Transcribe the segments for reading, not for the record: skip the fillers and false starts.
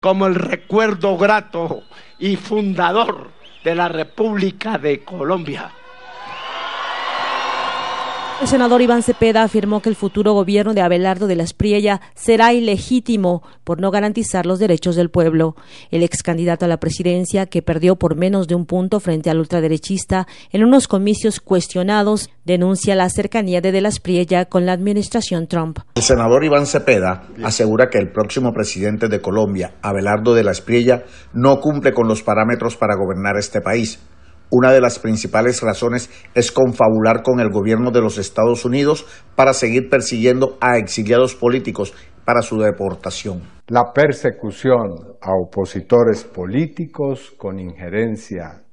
como el recuerdo grato y fundador de la República de Colombia. El senador Iván Cepeda afirmó que el futuro gobierno de Abelardo de la Espriella será ilegítimo por no garantizar los derechos del pueblo. El ex candidato a la presidencia, que perdió por menos de un punto frente al ultraderechista en unos comicios cuestionados, denuncia la cercanía de la Espriella con la administración Trump. El senador Iván Cepeda asegura que el próximo presidente de Colombia, Abelardo de la Espriella, no cumple con los parámetros para gobernar este país. Una de las principales razones es confabular con el gobierno de los Estados Unidos para seguir persiguiendo a exiliados políticos para su deportación. La persecución a opositores políticos con injerencia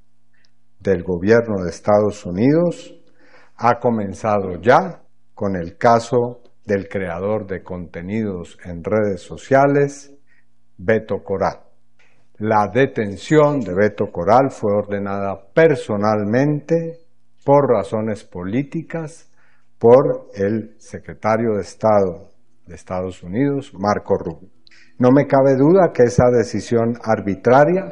del gobierno de Estados Unidos ha comenzado ya con el caso del creador de contenidos en redes sociales, Beto Coral. La detención de Beto Coral fue ordenada personalmente por razones políticas por el secretario de Estado de Estados Unidos, Marco Rubio. No me cabe duda que esa decisión arbitraria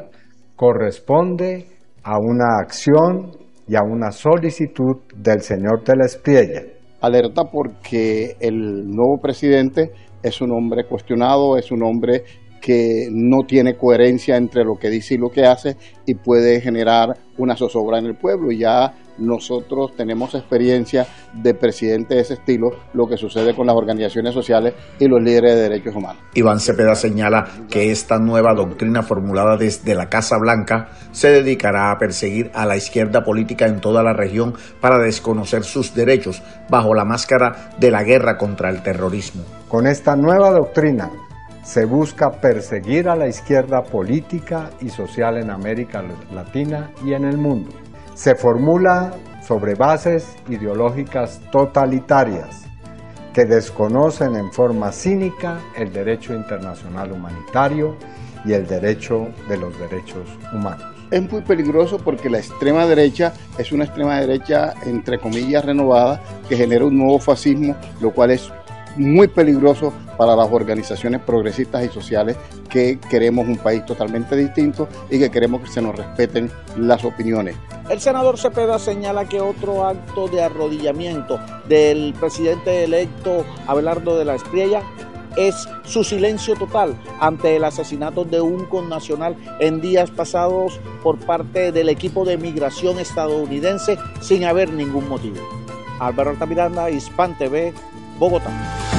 corresponde a una acción y a una solicitud del señor de la Espriella. Alerta porque el nuevo presidente es un hombre cuestionado, es un hombre que no tiene coherencia entre lo que dice y lo que hace y puede generar una zozobra en el pueblo. Y ya nosotros tenemos experiencia de presidente de ese estilo, lo que sucede con las organizaciones sociales y los líderes de derechos humanos. Iván Cepeda señala que esta nueva doctrina formulada desde la Casa Blanca se dedicará a perseguir a la izquierda política en toda la región para desconocer sus derechos bajo la máscara de la guerra contra el terrorismo. Con esta nueva doctrina se busca perseguir a la izquierda política y social en América Latina y en el mundo. Se formula sobre bases ideológicas totalitarias que desconocen en forma cínica el derecho internacional humanitario y el derecho de los derechos humanos. Es muy peligroso porque la extrema derecha es una extrema derecha, entre comillas, renovada, que genera un nuevo fascismo, lo cual es muy peligroso para las organizaciones progresistas y sociales que queremos un país totalmente distinto y que queremos que se nos respeten las opiniones. El senador Cepeda señala que otro acto de arrodillamiento del presidente electo Abelardo de la Espriella es su silencio total ante el asesinato de un connacional en días pasados por parte del equipo de migración estadounidense sin haber ningún motivo. Álvaro Altamiranda, Hispan TV, Bogotá.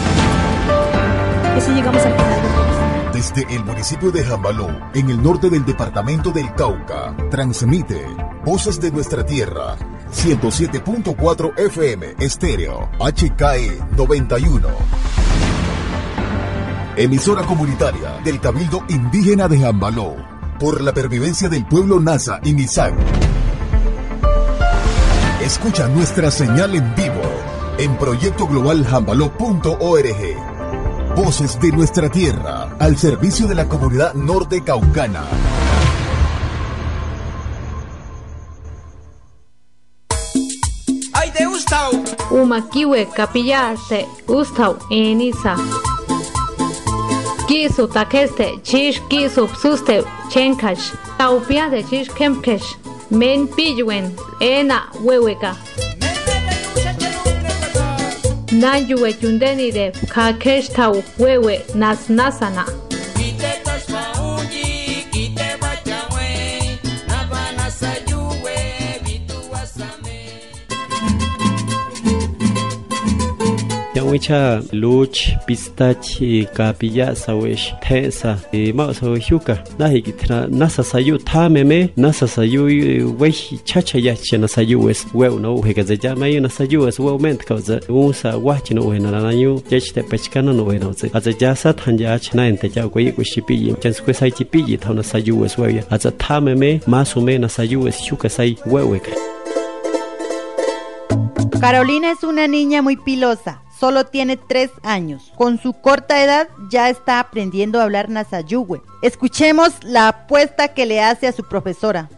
Así llegamos al final. Desde el municipio de Jambaló, en el norte del departamento del Cauca, transmite Voces de Nuestra Tierra, 107.4 FM Estéreo, HKE 91. Emisora comunitaria del Cabildo Indígena de Jambaló, por la pervivencia del pueblo Nasa y Misak. Escucha nuestra señal en vivo en proyectoglobaljambaló.org. Voces de Nuestra Tierra, al servicio de la comunidad norte caucana. ¡Ay, de Ustau! Umakiwe kapillarte Ustau enisa. Kisu takeste chish kisu suste chenkash. Taupia de chish kemkesh. Men pilluen ena huehueca. Nayuwe yundeni de kakesh tau huehue nasnasana. Wicha luch pistachi kapilla sawesh tensa ma sawishuka nahi kitra nasa sayu tameme nasa sayu wehi chacha yache na sayu wes well no he gaza jama na sayu wes well ment cause usa watch no we na nanyu jechte pechkana no we no ze aza jasa thanja chna ente ja goi ku shipi chans ku sai chipi thona sayu wes we aza tameme masume na sayu wes shuka sai wewe. Carolina es una niña muy pilosa. Solo tiene 3 años. Con su corta edad ya está aprendiendo a hablar nasayuhue. Escuchemos la apuesta que le hace a su profesora.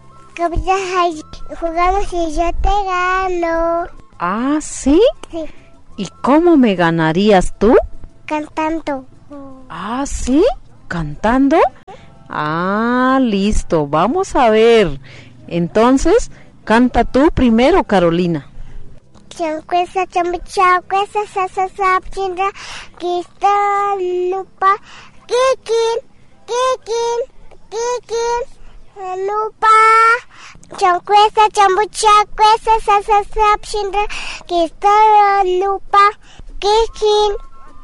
Jugamos y yo te gano. ¿Ah, sí? Sí. ¿Y cómo me ganarías tú? Cantando. ¿Ah, sí? ¿Cantando? Ah, listo, vamos a ver. Entonces, canta tú primero, Carolina. Chancuesa, chambichacuesa, sasasap, chinra, quista, lupa, kikin, lupa. Chancuesa, chambuchacuesa, sasasap, chinra, quista, lupa, kikin.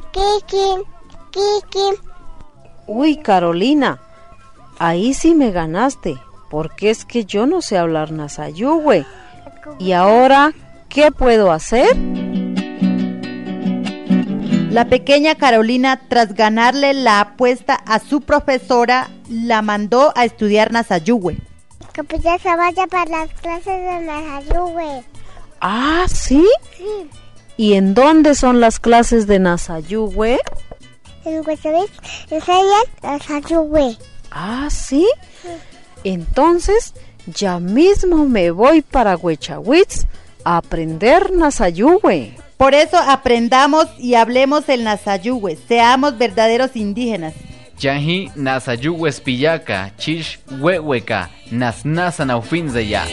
Uy, Carolina, ahí sí me ganaste, porque es que yo no sé hablar Nasayugüe. ¿Y ahora qué puedo hacer? La pequeña Carolina, tras ganarle la apuesta a su profesora, la mandó a estudiar Nasayugüe. Que pues ya se vaya para las clases de Nasayugüe. ¿Ah, sí? Sí. ¿Y en dónde son las clases de Nasayugüe? En Huesavich enseñan Nasayugüe. ¿Ah, sí? Entonces, ya mismo me voy para Huechawitz a aprender Nasayugüe. Por eso aprendamos y hablemos el Nasayugüe, seamos verdaderos indígenas. Yahi Nasayugüe Spillaca, Chish Huehueca, Nasnasa Naufinzeya.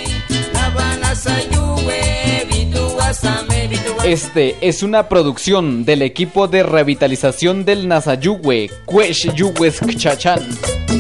Este es una producción del equipo de revitalización del Nasayugüe, Cuesh Yugues Kchachan.